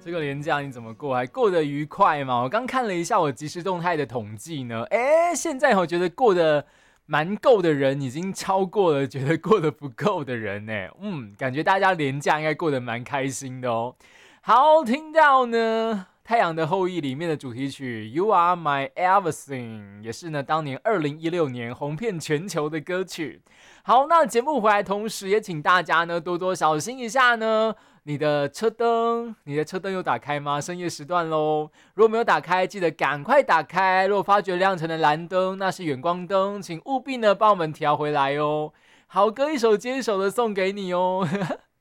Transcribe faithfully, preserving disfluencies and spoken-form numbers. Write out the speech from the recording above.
这个连假你怎么过？还过得愉快吗？我刚看了一下我即时动态的统计呢，哎，现在我觉得过得蛮够的人已经超过了觉得过得不够的人呢。嗯，感觉大家连假应该过得蛮开心的哦。好，听到呢《太阳的后裔》里面的主题曲《You Are My Everything》，也是呢当年二零一六年红遍全球的歌曲。好，那节目回来同时也请大家呢多多小心一下呢。你的车灯，你的车灯有打开吗？深夜时段咯，如果没有打开，记得赶快打开。如果发觉亮成的蓝灯，那是远光灯，请务必呢帮我们调回来哦。好歌一首接一首的送给你哦。